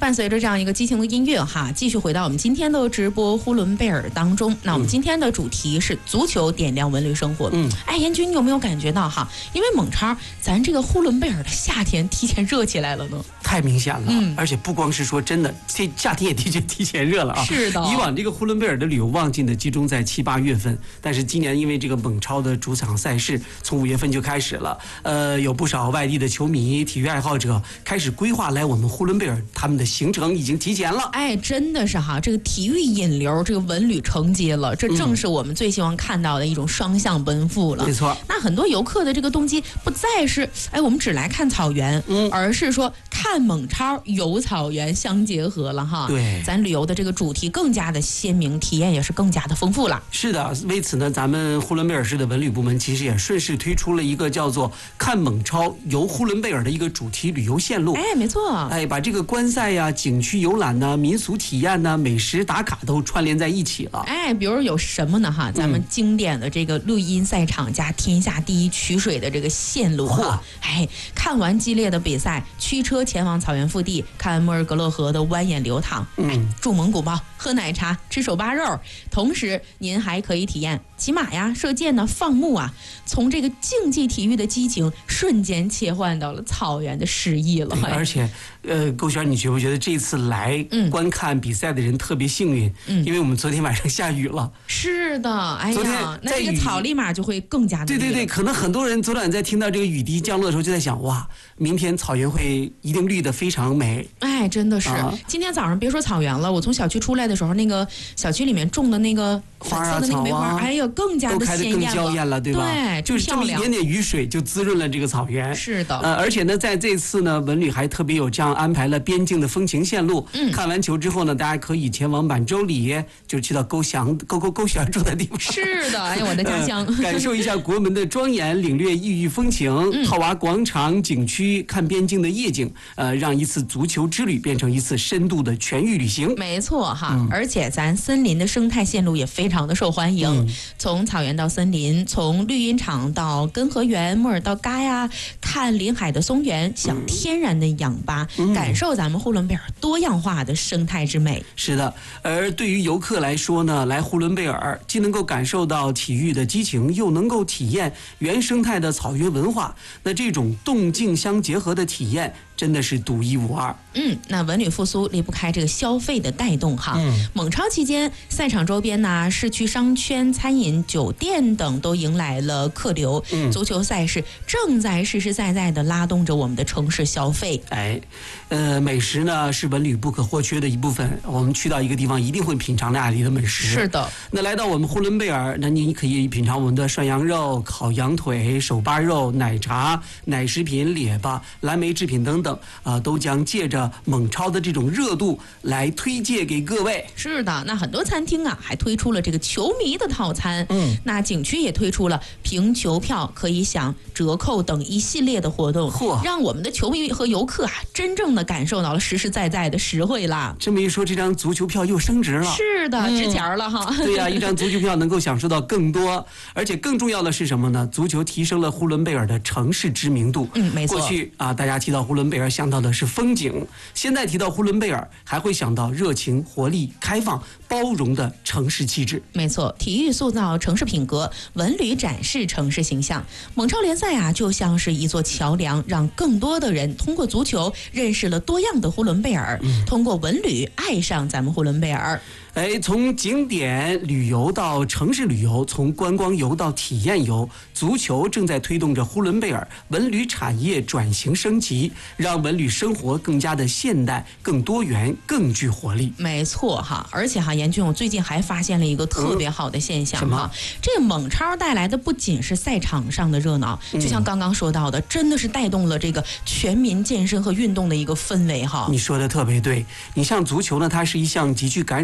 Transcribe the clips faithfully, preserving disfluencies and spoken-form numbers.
伴随着这样一个激情的音乐哈，继续回到我们今天的直播呼伦贝尔当中。那我们今天的主题是足球点亮文旅生活。嗯，哎，严军，你有没有感觉到哈？因为猛超，咱这个呼伦贝尔的夏天提前热起来了呢？ 太明显了，嗯，而且不光是说真的，这夏天也的确提前热了啊。 是的， 以往这个呼伦贝尔的旅游旺季呢，集中在七八月份，但是今年因为这个猛超的主场赛事从五月份就开始了，呃，有不少外地的球迷、体育爱好者开始规划来我们呼伦贝尔，他们的行程已经提前了。 哎，真的是哈，这个体育引流，这个文旅承接了，这正是我们最希望看到的一种双向奔赴了。 没错， 那很多游客的这个动机不再是哎，我们只来看草原，嗯，而是说看猛超游草原相结合了哈。 对， 咱旅游的这个主题更加的鲜明，体验也是更加的丰富了。 是的，为此呢，咱们呼伦贝尔市的文旅部门其实也顺势推出了一个叫做“看猛超游呼伦贝尔”的一个主题旅游线路。 哎，没错， 哎，把这个观赛呀、景区游览呢、民俗体验呢、美食打卡都串联在一起了。 哎，比如有什么呢？哈，咱们经典的这个绿茵赛场加天下第一取水的这个线路哈。哎，看完激烈的比赛，驱车前往草原腹地，看莫尔格勒河的蜿蜒流淌，嗯，住蒙古包，喝奶茶，吃手扒肉，同时您还可以体验骑马呀、射箭呢、放牧啊，从这个竞技体育的激情瞬间切换到了草原的诗意了。 而且，呃，勾璇，你觉不觉得这次来观看比赛的人特别幸运？嗯，因为我们昨天晚上下雨了。 是的，哎呀，那这个草立马就会更加的对对对，可能很多人昨晚在听到这个雨滴降落的时候，就在想，哇，明天草原会一定绿得非常美。 哎，真的是，啊、今天早上别说草原了，我从小区出来的时候，那个小区里面种的那个粉色的那个梅花，哎呀，更加的鲜艳了， 都开得更娇艳了，对吧？ 对， 就是这么一点点雨水就滋润了这个草原。 是的， 呃，而且呢，在这次呢，文旅还特别有这样安排了边境的风情线路。嗯，看完球之后呢，大家可以前往满洲里，就去到勾祥勾勾勾璇住的地方。 是的，哎呀，我的家乡， 呃，感受一下国门的庄严，领略异域风情。嗯，套娃广场景区看边境的夜景，呃，让一次足球之旅变成一次深度的全域旅行。 没错哈，嗯，而且咱森林的生态线路也非常的受欢迎。嗯，从草原到森林，从绿茵场到根河园、莫尔道嘎呀，看临海的松原，享天然的氧吧，嗯，感受咱们呼伦贝尔多样化的生态之美。 是的，而对于游客来说呢，来呼伦贝尔既能够感受到体育的激情，又能够体验原生态的草原文化，那这种动静相结合的体验真的是独一无二。 嗯，那文旅复苏离不开这个消费的带动哈。嗯，猛超期间，赛场周边呐、市区商圈、餐饮、酒店等都迎来了客流。嗯，足球赛事正在实实在在的拉动着我们的城市消费。 哎，呃，美食呢是文旅不可或缺的一部分。我们去到一个地方，一定会品尝那里的美食。 是的。那来到我们呼伦贝尔，那你可以品尝我们的涮羊肉、烤羊腿、手扒肉、奶茶、奶食品、列巴、蓝莓制品等等。啊、呃，都将借着猛超的这种热度来推荐给各位。 是的，那很多餐厅啊还推出了这个球迷的套餐，嗯，那景区也推出了凭球票可以享折扣等一系列的活动，让我们的球迷和游客啊真正的感受到了实实在在的实惠啦。 这么一说，这张足球票又升值了。 是的，值钱了哈。 对呀、啊，一张足球票能够享受到更多，而且更重要的是什么呢？足球提升了呼伦贝尔的城市知名度。 嗯，没错。 过去啊，大家提到呼伦贝尔想到的是风景，现在提到呼伦贝尔还会想到热情、活力、开放、包容的城市气质。 没错，体育塑造城市品格，文旅展示城市形象。猛超联赛啊，就像是一座桥梁，让更多的人通过足球认识了多样的呼伦贝尔，嗯、通过文旅爱上咱们呼伦贝尔。 哎，从景点旅游到城市旅游，从观光游到体验游，足球正在推动着呼伦贝尔文旅产业转型升级，让文旅生活更加的现代、更多元、更具活力。 没错哈，而且哈，严俊，我最近还发现了一个特别好的现象哈、嗯，这个猛超带来的不仅是赛场上的热闹，就像刚刚说到的，真的是带动了这个全民健身和运动的一个氛围哈。 你说的特别对，你像足球呢，它是一项极具感染力的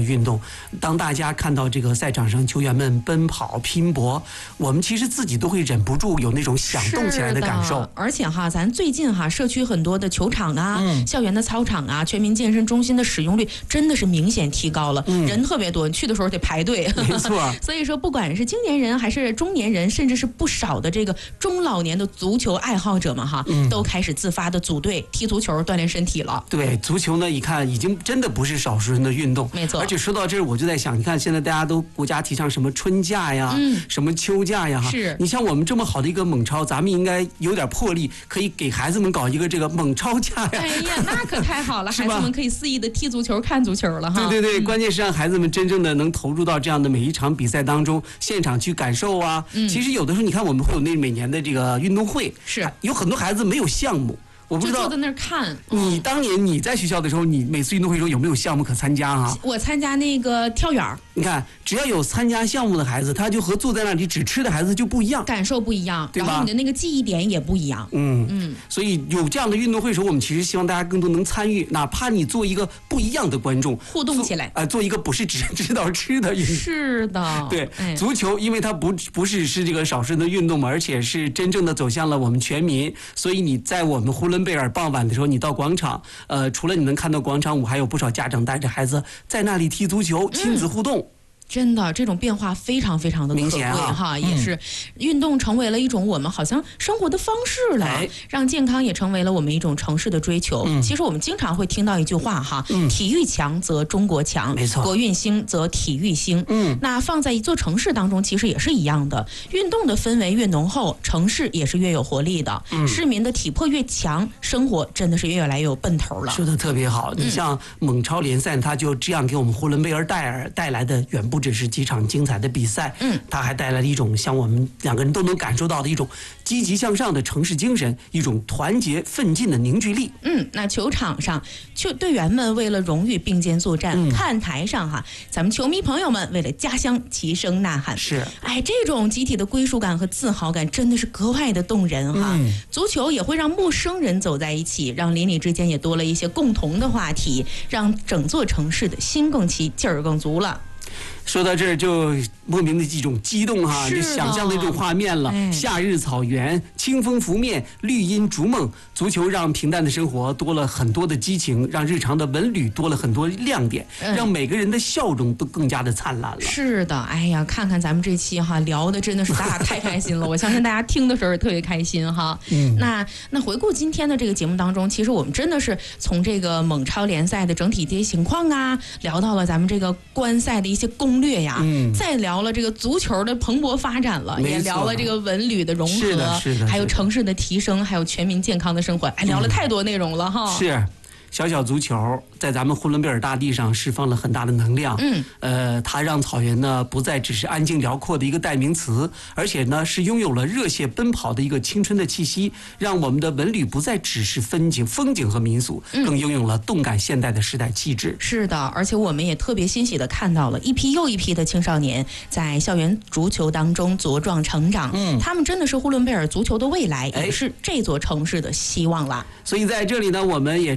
运动。当大家看到这个赛场上球员们奔跑拼搏，我们其实自己都会忍不住有那种想动起来的感受。 而且哈，咱最近哈社区很多的球场啊、嗯、校园的操场啊、全民健身中心的使用率真的是明显提高了，嗯、人特别多，你去的时候得排队。 没错。 所以说，不管是青年人还是中年人，甚至是不少的这个中老年的足球爱好者们哈，嗯、都开始自发的组队踢足球锻炼身体了。 对，足球呢，一看已经真的不是少数人的运动。 没错。 而且说到这儿，我就在想，你看现在大家都国家提倡什么春假呀，嗯、什么秋假呀， 是。 你像我们这么好的一个猛超，咱们应该有点魄力，可以给孩子们搞一个这个猛超假呀。 哎呀，那可太好了，孩子们可以肆意的踢足球、看足球了哈。 对对对，嗯、关键是让孩子们真正的能投入到这样的每一场比赛当中，现场去感受啊。嗯、其实有的时候，你看我们会有那每年的这个运动会， 是有很多孩子没有项目。我不知道就坐在那儿看。 你当年你在学校的时候，你每次运动会的时候有没有项目可参加啊？ 我参加那个跳远。 你看，只要有参加项目的孩子，他就和坐在那里只吃的孩子就不一样， 感受不一样， 对吧？ 然后你的那个记忆点也不一样。 嗯嗯。所以有这样的运动会的时候，我们其实希望大家更多能参与，哪怕你做一个不一样的观众， 互动起来。 呃，做一个不是只知道吃的运动。 是的。 对， 哎、 足球因为它不不是是这个少数人的运动嘛，而且是真正的走向了我们全民，所以你在我们呼伦贝尔傍晚的时候，你到广场，呃，除了你能看到广场舞，还有不少家长带着孩子在那里踢足球，亲子互动。嗯， 真的，这种变化非常非常的可贵哈、啊，也是、嗯、运动成为了一种我们好像生活的方式了，哎、让健康也成为了我们一种城市的追求。嗯、其实我们经常会听到一句话哈，嗯、体育强则中国强， 没错， 国运兴则体育兴。嗯，那放在一座城市当中，其实也是一样的，运动的氛围越浓厚，城市也是越有活力的。嗯，市民的体魄越强，生活真的是越来越有奔头了。 说的特别好，你像猛超联赛，它就这样给我们呼伦贝尔戴尔带来的远不。不只是几场精彩的比赛，嗯，它还带来了一种像我们两个人都能感受到的一种积极向上的城市精神，一种团结奋进的凝聚力。 嗯，那球场上，球队员们为了荣誉并肩作战；嗯、看台上哈，咱们球迷朋友们为了家乡齐声呐喊。 是， 哎，这种集体的归属感和自豪感真的是格外的动人哈。嗯、足球也会让陌生人走在一起，让邻里之间也多了一些共同的话题，让整座城市的心更齐，劲儿更足了。 说到这儿就莫名的一种激动哈，就想象那种画面了。哎、夏日草原，清风拂面，绿荫逐梦。足球让平淡的生活多了很多的激情，让日常的文旅多了很多亮点，嗯、让每个人的笑容都更加的灿烂了。 是的，哎呀，看看咱们这期哈聊的真的是大家太开心了，我相信大家听的时候也特别开心哈。嗯，那那回顾今天的这个节目当中，其实我们真的是从这个猛超联赛的整体这些情况啊，聊到了咱们这个观赛的一些攻略呀。嗯，再聊了这个足球的蓬勃发展了，也聊了这个文旅的融合， 是的，是的， 还有城市的提升，还有全民健康的生活，哎，聊了太多内容了哈。 是。小小足球在咱们呼伦贝尔大地上释放了很大的能量，嗯，呃，它让草原呢不再只是安静辽阔的一个代名词，而且呢是拥有了热血奔跑的一个青春的气息，让我们的文旅不再只是风景、风景和民俗，更拥有了动感现代的时代气质。 是的，而且我们也特别欣喜的看到了一批又一批的青少年在校园足球当中茁壮成长，嗯，他们真的是呼伦贝尔足球的未来，也是这座城市的希望啦。 所以在这里呢，我们也